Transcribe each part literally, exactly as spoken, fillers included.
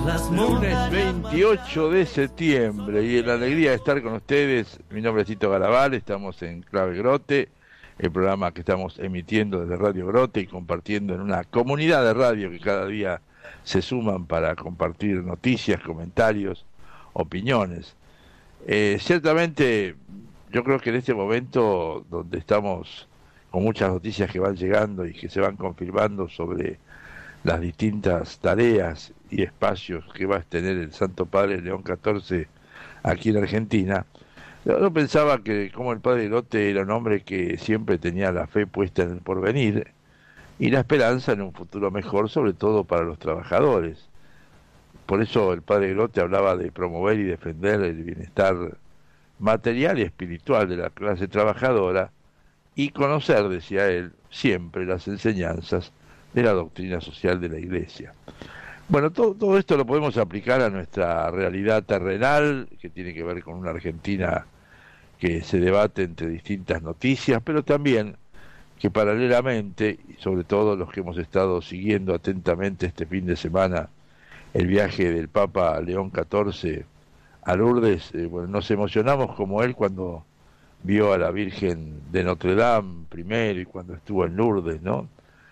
Lunes veintiocho de septiembre y en la alegría de estar con ustedes, mi nombre es Tito Garabal, estamos en Clave Grote, el programa que estamos emitiendo desde Radio Grote y compartiendo en una comunidad de radio que cada día se suman para compartir noticias, comentarios, opiniones. Eh, ciertamente yo creo que en este momento donde estamos con muchas noticias que van llegando y que se van confirmando sobre las distintas tareas y espacios que va a tener el Santo Padre León catorce aquí en Argentina, yo pensaba que como el Padre Grote era un hombre que siempre tenía la fe puesta en el porvenir y la esperanza en un futuro mejor, sobre todo para los trabajadores. Por eso el Padre Grote hablaba de promover y defender el bienestar material y espiritual de la clase trabajadora y conocer, decía él, siempre las enseñanzas de la doctrina social de la Iglesia. Bueno, todo, todo esto lo podemos aplicar a nuestra realidad terrenal, que tiene que ver con una Argentina que se debate entre distintas noticias, pero también que paralelamente, y sobre todo los que hemos estado siguiendo atentamente este fin de semana, el viaje del Papa León catorce a Lourdes, eh, bueno, nos emocionamos como él cuando vio a la Virgen de Notre Dame primero y cuando estuvo en Lourdes, ¿no?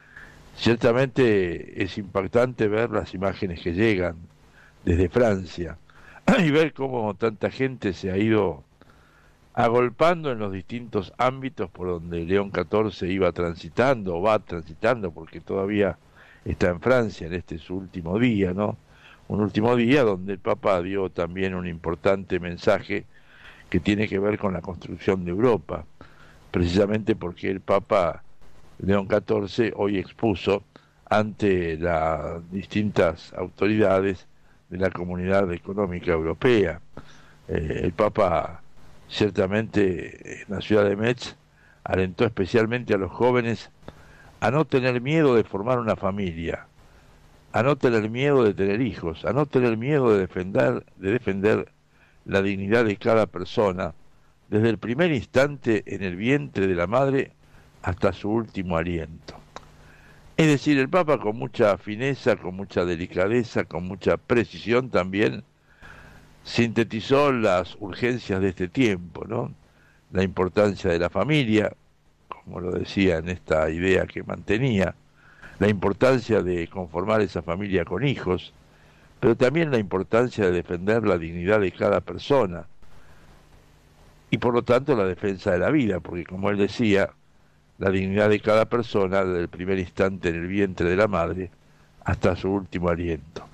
Ciertamente es impactante ver las imágenes que llegan desde Francia y ver cómo tanta gente se ha ido agolpando en los distintos ámbitos por donde León catorce iba transitando o va transitando, porque todavía está en Francia en este su último día, ¿no? Un último día donde el Papa dio también un importante mensaje que tiene que ver con la construcción de Europa, precisamente porque el Papa León catorce hoy expuso ante las distintas autoridades de la Comunidad Económica Europea. Eh, el Papa ciertamente en la ciudad de Metz alentó especialmente a los jóvenes a no tener miedo de formar una familia, a no tener miedo de tener hijos, a no tener miedo de defender, de defender la dignidad de cada persona, desde el primer instante en el vientre de la madre hasta su último aliento. Es decir, el Papa con mucha fineza, con mucha delicadeza, con mucha precisión también, sintetizó las urgencias de este tiempo, ¿no? La importancia de la familia, como lo decía en esta idea que mantenía, la importancia de conformar esa familia con hijos, pero también la importancia de defender la dignidad de cada persona y por lo tanto la defensa de la vida, porque como él decía, la dignidad de cada persona desde el primer instante en el vientre de la madre hasta su último aliento.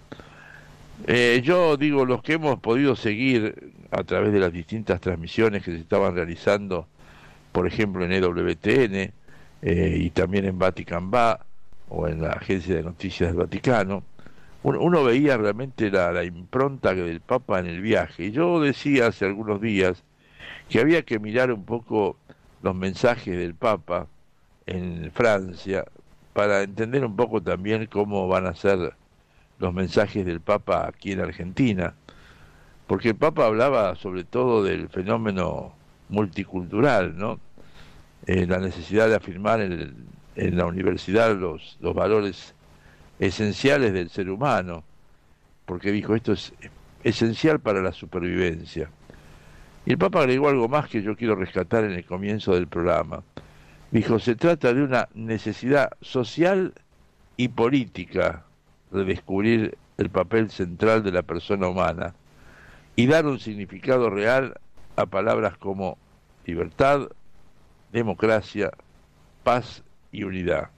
Eh, yo digo, los que hemos podido seguir a través de las distintas transmisiones que se estaban realizando, por ejemplo en E W T N eh, y también en Vatican Va o en la Agencia de Noticias del Vaticano, uno, uno veía realmente la, la impronta del Papa en el viaje. Y yo decía hace algunos días que había que mirar un poco los mensajes del Papa en Francia para entender un poco también cómo van a ser los mensajes del Papa aquí en Argentina, porque el Papa hablaba sobre todo del fenómeno multicultural, ¿no? Eh, la necesidad de afirmar en, el, en la universidad los, los valores esenciales del ser humano, porque dijo, esto es esencial para la supervivencia. Y el Papa agregó algo más que yo quiero rescatar en el comienzo del programa. Dijo, se trata de una necesidad social y política de descubrir el papel central de la persona humana y dar un significado real a palabras como libertad, democracia, paz y unidad.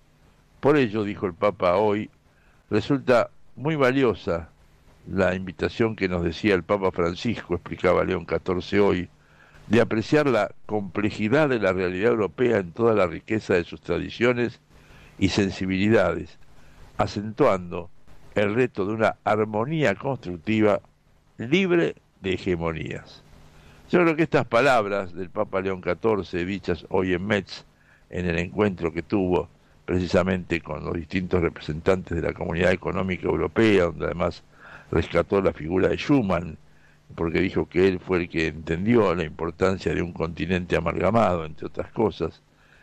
Por ello, dijo el Papa hoy, resulta muy valiosa la invitación que nos decía el Papa Francisco, explicaba León catorce hoy, de apreciar la complejidad de la realidad europea en toda la riqueza de sus tradiciones y sensibilidades, acentuando el reto de una armonía constructiva libre de hegemonías. Yo creo que estas palabras del Papa León catorce, dichas hoy en Metz, en el encuentro que tuvo precisamente con los distintos representantes de la Comunidad Económica Europea, donde además rescató la figura de Schuman, porque dijo que él fue el que entendió la importancia de un continente amalgamado, entre otras cosas,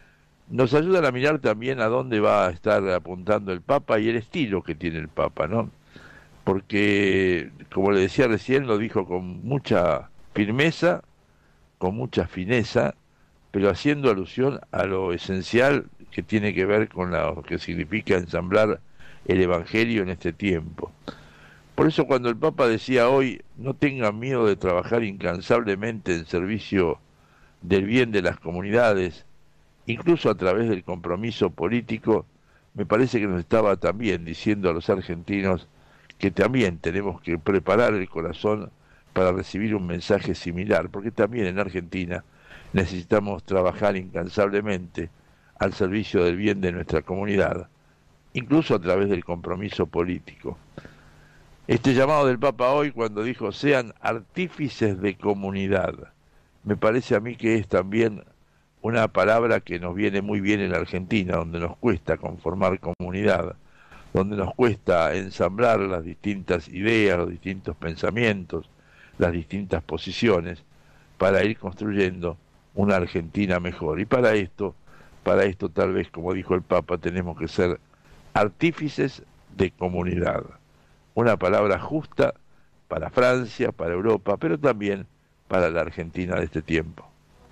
nos ayudan a mirar también a dónde va a estar apuntando el Papa y el estilo que tiene el Papa, ¿no? porque, como le decía recién, lo dijo con mucha firmeza, con mucha fineza, pero haciendo alusión a lo esencial que tiene que ver con lo que significa ensamblar el Evangelio en este tiempo. Por eso cuando el Papa decía hoy, no tengan miedo de trabajar incansablemente en servicio del bien de las comunidades, incluso a través del compromiso político, me parece que nos estaba también diciendo a los argentinos que también tenemos que preparar el corazón para recibir un mensaje similar, porque también en Argentina necesitamos trabajar incansablemente al servicio del bien de nuestra comunidad, incluso a través del compromiso político. Este llamado del Papa hoy, cuando dijo sean artífices de comunidad, me parece a mí que es también una palabra que nos viene muy bien en la Argentina, donde nos cuesta conformar comunidad, donde nos cuesta ensamblar las distintas ideas, los distintos pensamientos, las distintas posiciones, para ir construyendo una Argentina mejor. Y para esto, para esto tal vez, como dijo el Papa, tenemos que ser artífices de comunidad. Una palabra justa para Francia, para Europa, pero también para la Argentina de este tiempo.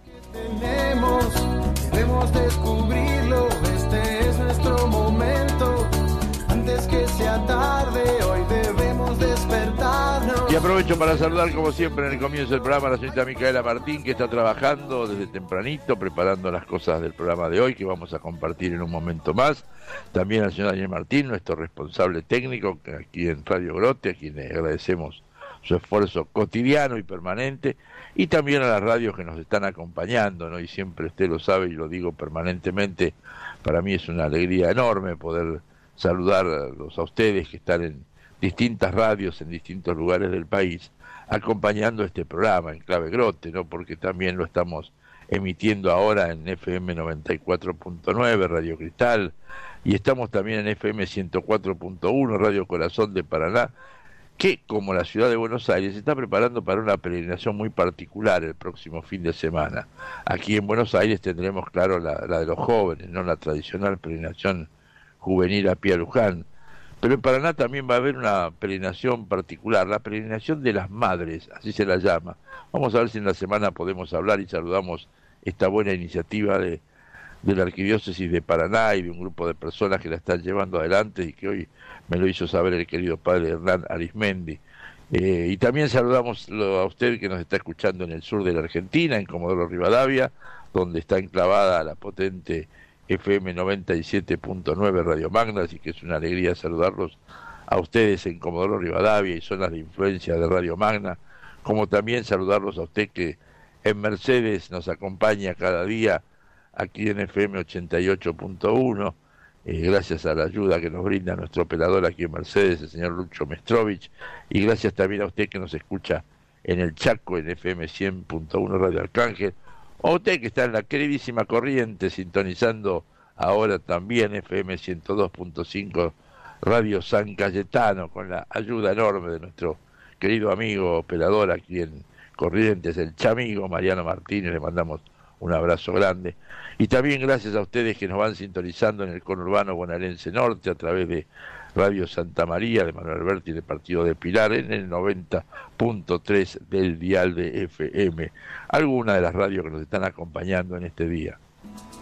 Tenemos, debemos descubrirlo, este es nuestro momento, antes que sea tarde, hoy debemos despertarnos. Y aprovecho para saludar como siempre en el comienzo del programa a la señorita Micaela Martín, que está trabajando desde tempranito, preparando las cosas del programa de hoy, que vamos a compartir en un momento más. También al señor Daniel Martín, nuestro responsable técnico, aquí en Radio Grote, a quien le agradecemos su esfuerzo cotidiano y permanente, y también a las radios que nos están acompañando, ¿no? Y siempre usted lo sabe y lo digo permanentemente, para mí es una alegría enorme poder saludarlos a ustedes que están en distintas radios en distintos lugares del país, acompañando este programa en clave Grote, ¿no? Porque también lo estamos emitiendo ahora en F M noventa y cuatro punto nueve, Radio Cristal, y estamos también en F M ciento cuatro punto uno, Radio Corazón de Paraná, que, como la ciudad de Buenos Aires, se está preparando para una peregrinación muy particular el próximo fin de semana. Aquí en Buenos Aires tendremos, claro, la, la de los jóvenes, no la tradicional peregrinación juvenil a pie a Luján. Pero en Paraná también va a haber una peregrinación particular, la peregrinación de las madres, así se la llama. Vamos a ver si en la semana podemos hablar y saludamos esta buena iniciativa de, de la Arquidiócesis de Paraná y de un grupo de personas que la están llevando adelante y que hoy me lo hizo saber el querido padre Hernán Arismendi. Eh, y también saludamos a usted que nos está escuchando en el sur de la Argentina, en Comodoro Rivadavia, donde está enclavada la potente F M noventa y siete punto nueve Radio Magna, así que es una alegría saludarlos a ustedes en Comodoro Rivadavia y zonas de influencia de Radio Magna, como también saludarlos a usted que en Mercedes nos acompaña cada día aquí en F M ochenta y ocho punto uno, eh, gracias a la ayuda que nos brinda nuestro operador aquí en Mercedes, el señor Lucho Mestrovich, y gracias también a usted que nos escucha en el Chaco, en F M cien punto uno Radio Arcángel, o usted que está en la queridísima Corriente, sintonizando ahora también F M ciento dos punto cinco Radio San Cayetano, con la ayuda enorme de nuestro querido amigo operador aquí en Corrientes, el chamigo Mariano Martínez, le mandamos un abrazo grande. Y también gracias a ustedes que nos van sintonizando en el conurbano bonaerense norte a través de Radio Santa María de Manuel Alberti del Partido de Pilar en el noventa punto tres del dial de F M. Alguna de las radios que nos están acompañando en este día.